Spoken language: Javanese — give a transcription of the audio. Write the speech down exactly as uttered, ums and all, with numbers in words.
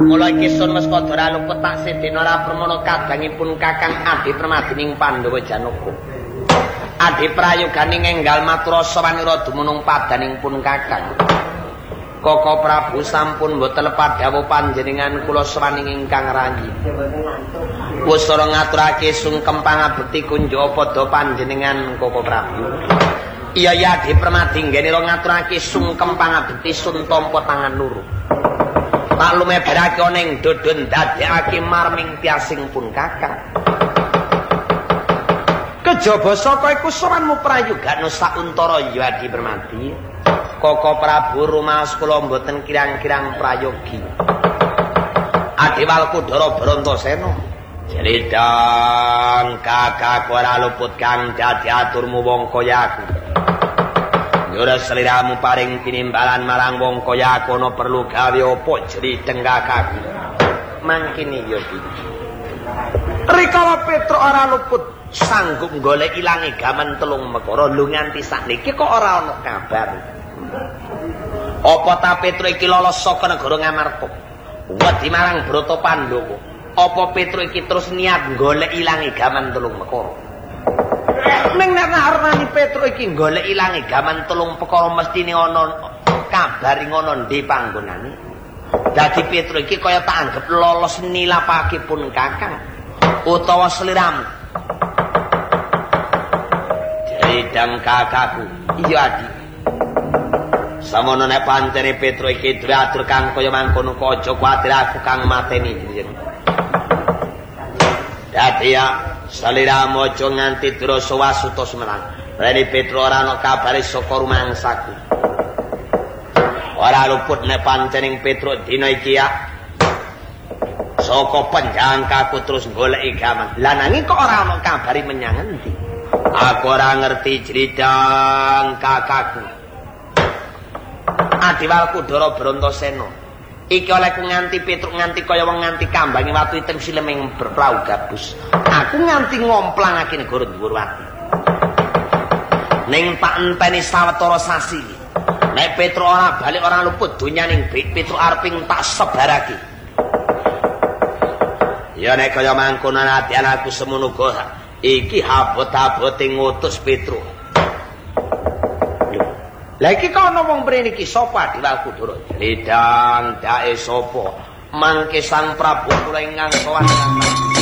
Mula iki sun Waspada luput tak sedina ora permono kadangipun Kakang Adi Permadining Pandhawa Janaka. Adi prayoganing enggal matur sawanira dumunung padaningpun Kakang. Koko Prabu sampun mboten lepat dawuh panjenengan kula sawaning ingkang rayi. Kusara ngaturake sungkem pangabekti kunjuk padha panjenengan Koko Prabu. Iya ya Adi Permadi nggenira ngaturake sungkem pangabekti sun tampa tangan loro. Tak lumebarake ana ing dodon dadekake marming tiasing pun Kakang. Kejaba saka iku sawanmu prayogana sauntara ya Adi Permadi. Koko Prabu rumaos kula mboten kirang-kirang prayogi. Adiwal Kudara Brantasena. Jridang Kakang ora luput kang dadi aturmu wong kaya aku. Ora sliramu paring tinimbalan marang wong kaya aku ana perlu gawe apa jrideng Kakang. Mangkene ya iki. Rikala Petruk ora luput sanggup golek ilange gaman telung mekara lho nganti sakniki kok ora ana kabar. Apa ta Petruk iki lolos saka negara Ngamarta? Wedi marang Brata Pandhawa. Apa Petruk iki terus niat golek ilange gaman telung mekara? Ning nek arani Petruk iki golek ilange gaman telung perkara mestine ana kabari ngono ndi panggonane. Dadi Petruk iki kaya tak anggap lolos nilapake pun Kakang utawa sliramu. Jridang Kakangku. Iya Adi. Samono nek pancene Petruk iki diatur kang kaya mangkono kok aja kuwatir aku kang mateni. Dadi ya saliramu aja nganti drasa wasuta semerang. Rene Petruk ora ana kabare saka rumangsaku. Ora luput nek pancening Petruk dina iki ya saka penjangkaku terus goleki gaman. Lah nanging kok ora ana kabari menyang endi? Aku ora ngerti Jridang Kakangku. Adiwal Kudara Brantasena. Iki olehku nganti Petruk nganti kaya wong nganti kambangi watu item sileming berplau gabus. Aku nganti ngomplangake negara Dhuwurwati. Ning tak enteni sawetara sasi. Nek Petruk ora balik ora luput donyaning Petruk areping tak sebarake. Ya nek kaya mangkono ati anakku semono iki habot-abote ngutus Petruk. Lah iki kok ana wong mrene iki sapa Adiwal Kudara? Jridang dae sapa? Mangke Sang Prabu kula ingkang sowan.